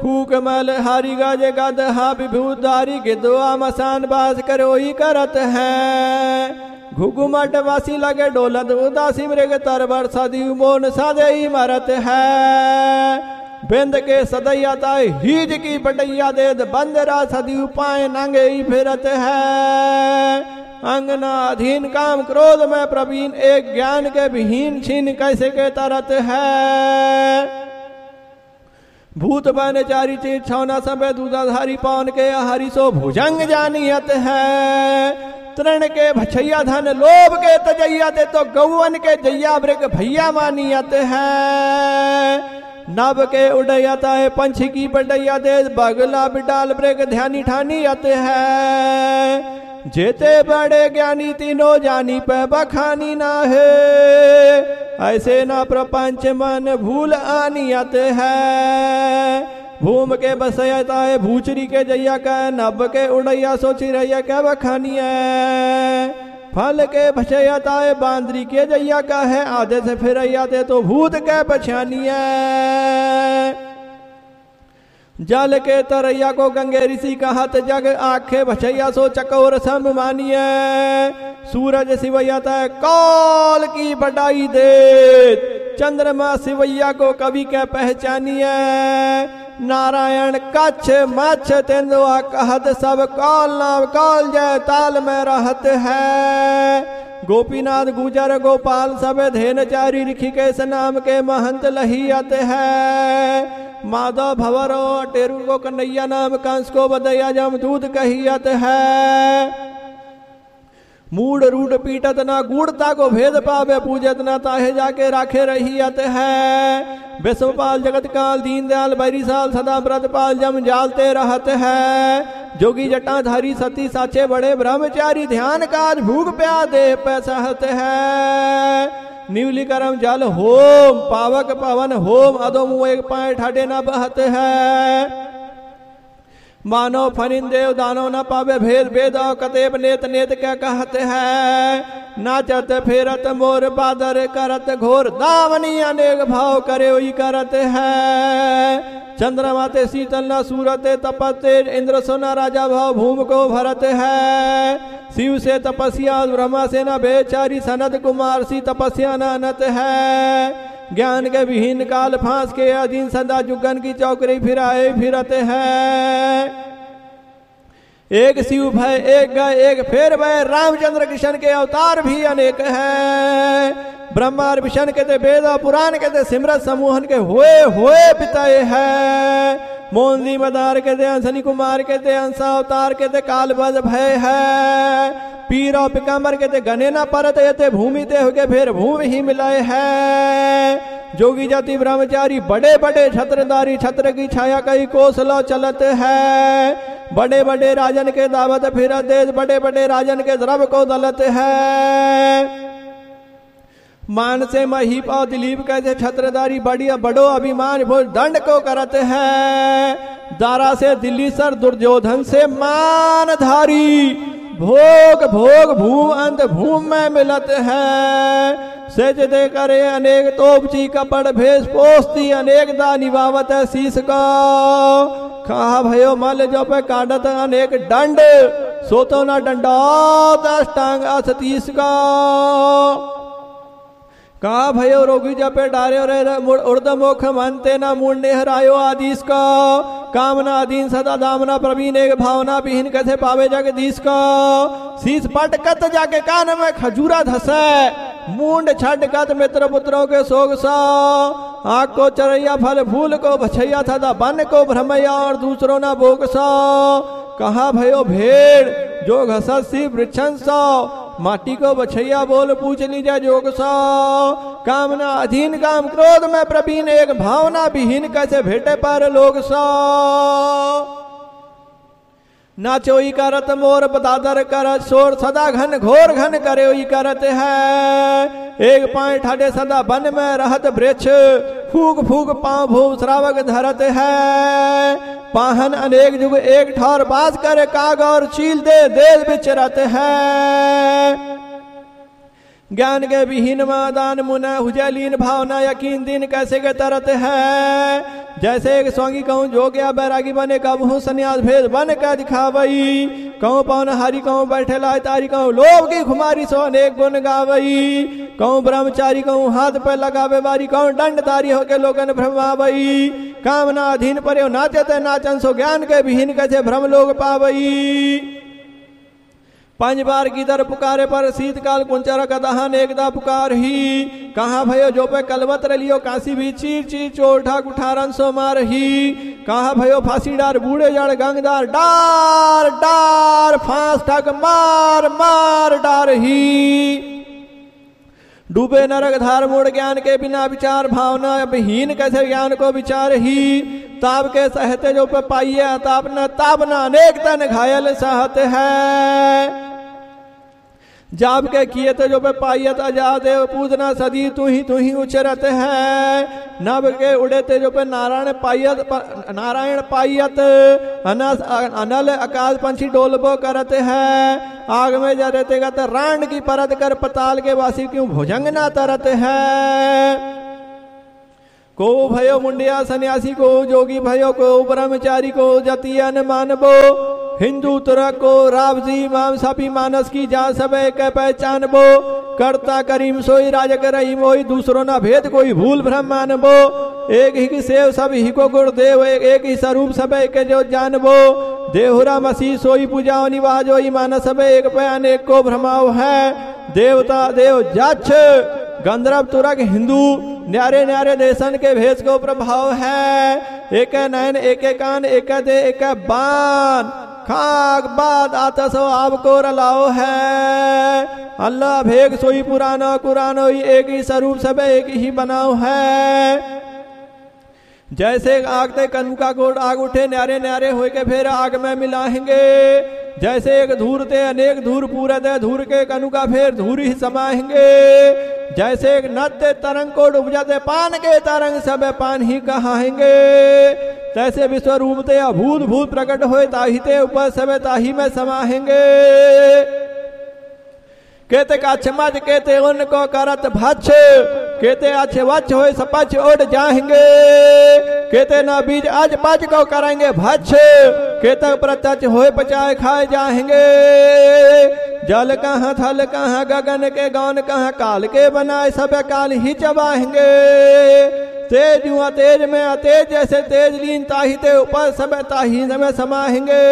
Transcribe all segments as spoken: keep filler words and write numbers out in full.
फूक मल हारी गाजे गद हा विभूतारी गिदवा मसान बास करो ही करत है। घुघुमट वासी लगे डोलत उदासी मृग तरवर सदी मोन सादे ही मरत है। बिंद के सदैया ताए हीज की बटैया दे बंदरा सदी उपाय नंगे ही फिरत है। अंगना अधीन काम क्रोध में प्रवीण एक ज्ञान के विहीन छीन कैसे के तरत है। भूत बन चारी चीज छौना समय दूधाधारी पौन के हरि सो भुजंग जानियत है। तृण के भछैया धन लोभ के तजैया ते तो गौवन के जैया मृग भैया मानियत है। नभ के उड़ैयत है पंछी की बडैया दे बगला बिडाल मृग ध्यानी ठानियत है। जेते बड़े ज्ञानी तीनों जानी पे बखानी ना है। ऐसे ना प्रपंच मन भूल आनियत है। भूम के बसयता है भूचरी के जैया का नभ के उड़ैया सोची रैया क्या बखानी है। फल के भछयता है बांदरी के जैया का है आधे से फिर ते तो भूत के पछानी है। जल के तरैया को गंगे ऋषि कहत जग आखे भछैया सो चकोर सम मानिए। सूरज सिवैया तय कौल की बड़ाई दे चंद्रमा सिवैया को कवि के पहचानिए। नारायण कच्छ मच्छ तेंदुआ कहत सब कौल नाम कौल जय ताल में रहत है। गोपीनाथ गुजर गोपाल सब धेनचारी ऋषिकेश नाम के महंत लहियत है। माधव भवरो टेरू को कन्हैया नाम कंस को बदैया जमदूत कहियत है। मूड रूढ़ पीटत ना गूढ़ता को भेद पावे पूजत ना ताहे जाके राखे रहियत है। विश्वपाल जगत काल दीन दयाल बैरी साल सदा व्रतपाल जम जालते रहत है। जोगी जटाधारी सती साचे बड़े ब्रह्मचारी ध्यान काज भूख प्या दे पैसहत है। न्यूली करम जल होम पावक पवन होम अदो मुँह एक पाए ठाडे न बहत है। मानो फनिंदेव दानो न पावे भेद भेद कतेब नेत नेत क्या कहते हैं। नाचत फेरत मोर बादर करत घोर दावनी अनेक भाव करे वही करत है। चंद्रमा ते शीतल न सूरत तपते इंद्र सोना राजा भाव भूम को भरत है। शिव से तपस्या ब्रह्मा से न बेचारी सनत कुमार सी तपस्या न अनत है। ज्ञान के विहीन काल फांस के अधीन सदा जुगन की चौकरी फिराए फिरत है। एक शिव भय एक गए एक फेर भय रामचंद्र कृष्ण के अवतार भी अनेक है। ब्रह्मा विष्णु के ते वेद पुराण के ते सिमरत समूहन के हुए हुए बिताए है। मोहनजी मदार के ते शनि कुमार के ते अंसा अवतार के ते कालबद भय है। पीर और पिकाम्बर के ते गने न परत ये भूमि ते होके फिर भूमि ही मिलाए है। जोगी जाति ब्रह्मचारी बड़े बड़े छत्रधारी छत्र की छाया कई कोसलो चलत है। बड़े बड़े राजन के दावत फिर देश बड़े बड़े राजन के द्रव को दलत है। मान से महीप और दिलीप कैसे छत्रधारी बढ़िया बड़ो अभिमान भोज दंड को करत है। दारा से दिल्ली सर दुर्योधन से मानधारी भोग भोग भूम अंत भूम में मिलत है। सेज दे करे अनेक तोपची कपड़ भेष पोस्ती अनेक दा निभावत है शीश को। कहा भयो मल जो पे काटत अनेक दंड सोतो न दंडौत अष्टांग असतीस का। कहा भयो रोगी जपे डारे रे उर्द मुख मनते न मूड नेहरायो आदिश का। कामना अधीन सदा दामना प्रवीण एक भावना विहीन कैसे पावे जगदीश का। शीश पटकत जाके कान में खजूरा धसे मूंड छटकत मित्र पुत्रों के सोग सा। आँख को चरैया फल फूल को भछैया सदा बन को भ्रमैया और दूसरों न भोग सा। कहा भयो भेड़ जो घसत सी वृक्षन सौ माटी को बछैया बोल पूछ लीजा जोग सौ। कामना अधीन काम क्रोध में प्रवीण एक भावना विहीन कैसे भेटे पर लोग सौ। नाचोई करत मोर बदादर करत शोर सदा घन घोर घन करे करत है। एक पाए ठाडे सदा वन में रहत वृक्ष फूक फूक पांव भूम श्रावक धरत है। पाहन अनेक जुग एक ठौर बास करे काग और चील दे देश विचरत है। ज्ञान के विहीन मादान मुना हुजलीन भावना यकीन दिन कैसे के तरत है। जैसे एक स्वांगी कहूँ जो गया बैरागी बने कहूँ सन्यास भेद बन का दिखावई। कहूँ पवन हरि कहूँ बैठे लाए तारी कहूँ लोभ की खुमारी सो अनेक गुण गावई। कहूँ ब्रह्मचारी कहूँ हाथ पे लगावे बारी कहूँ दंड तारी होके लोगन भ्रमावई। कामना अधीन पर नाचते नाचन सो ज्ञान के विहीन कैसे भ्रम लोग पावई। पांच बार की दर पुकारे पर शीतकाल कुंचर कदहन एकदा पुकार ही। कहा भयो जो पे कलवत रलियो काशी भी चीर चीर चोठा कुठारन सो मार ही। कहा भयो फांसी डार बूढ़े जड़ गंगदार डार डार फांस ठक मार मार डार ही। डूबे नरक धार मोड़ ज्ञान के बिना विचार भावना विहीन कैसे ज्ञान को विचार ही। ताप के सहते जो पे पाइए तापना तापना अनेक तन घायल सहत है। जाब के किए तो जो पे पाइयत अजादेव पूजना सदी तू ही तू ही उचरत है। नभ के उड़े ते जो पे नारायण पाइयत नारायण पाइयत अनस अनल आकाश पंछी डोलबो करत है। आग में जरते गत रांड की परत कर पताल के वासी क्यों भुजंग ना तरत है। को भयो मुंडिया सन्यासी को जोगी भयो को ब्रह्मचारी को जतियन मानबो। हिंदू तुरक को रावजी माम सापी मानस की जा सबे के पहचान बो। करता करीम सोई राजक रही मोई दूसरों ना भेद कोई भूल भ्रम मानबो। एक ही की सेव सब ही को गुरुदेव एक, एक ही स्वरूप सबे के जो जानबो। देहुरा मसीह सोई पूजाओ निवाजो ही मानस सबे एक पे अनेक को भ्रमाओ है। देवता देव जाच गंधर्व तुरक हिंदू न्यारे न्यारे देशन के भेष को प्रभाव है। एक नयन एक कान एक दे एक बान खाक बाद आतसो आपको रलाओ है। अल्लाह भेग सोई पुराना कुरानो ही एक ही स्वरूप सब एक ही बनाओ है। जैसे आग ते कनु का गोड़ आग उठे न्यारे न्यारे हो के फिर आग में मिलाएंगे। जैसे एक धूर ते अनेक धूर पूरे दे धूर के कनु का फिर धूर ही समाएंगे। जैसे एक नत्य तरंग को डूब जाते पान के तरंग सब पान ही कहाएंगे। तैसे विश्व रूप ते अभूत भूत प्रकट होए ताही ते ऊपर सब ताही में समाएंगे। केते का छमज केते उनको करत भच केते अच्छे वच होए सपच उड़ जाएंगे। केते ना बीज आज पच को करेंगे भच केते प्रत्यक्ष होए पचाए खाए जाएंगे। जल कहाँ थल कहाँ गगन के गौन कहाँ काल के बनाए सब काल ही चबाएंगे। तेज हुआ तेज में अतेज जैसे तेज लीन ताही ते ऊपर सब ताही में समाएंगे।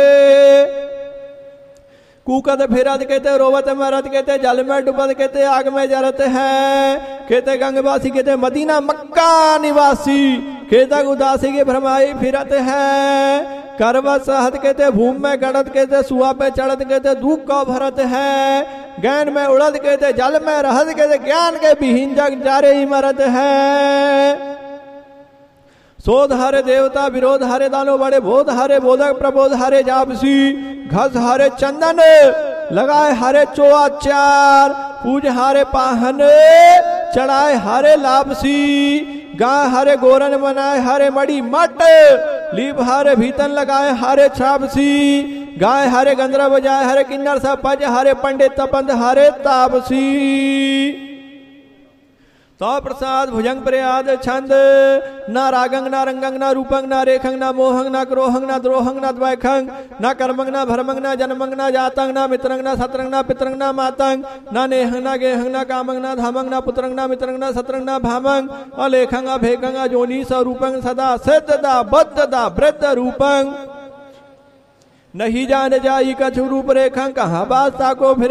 कूकत फिरत कहते रोवत मरत कहते जल में डूबत कहते आग में जरत है। कहते गंगवासी कहते मदीना मक्का निवासी कहते उदासी के भ्रमाई फिरत है। करवत सहत कहते भूमि में गड़त कहते सुहा पे चढ़त कहते दुख को भरत है। ज्ञान में उड़द कहते जल में रहत कहते ज्ञान के विहीन जग जारे ही मरत है। शोध हरे देवता विरोध हरे दानो बड़े बोध हरे बोधक प्रबोध हरे जापसी। घस हरे चंदन लगाए हरे चोआचार पूज हरे पाहन चढ़ाए हरे लापसी। गा हरे गोरन बनाए हरे मड़ी मट लीप हरे भीतन लगाए हरे छापसी। गाय हरे गंधर्व बजाए हरे किन्नर सब पज हरे पंडित तपंद हरे तापसी। तो प्रसाद भुजंग प्रयाद छंद ना रागंग ना रंगंग ना रूपंग ना रेखंग ना मोहंग ना क्रोहंग ना द्रोहंग ना द्वैखंग ना कर्मंग ना भरमंग ना जन्मंग ना जातंग ना मित्रंग ना सत्रंग ना पितरंग ना मातंग ना नेहंग ना गेहंग ना कामंग ना धामंग ना पुत्रंग ना मित्रंग ना सत्रंग ना भामंग अलेखंग अभेखंग जोनी स्वरूपंग सदा सिद्धदा बद्धदा वृद्ध रूपंग। नहीं जान जाई कछु रूप रेखंग कहाँ बास्ता को फिर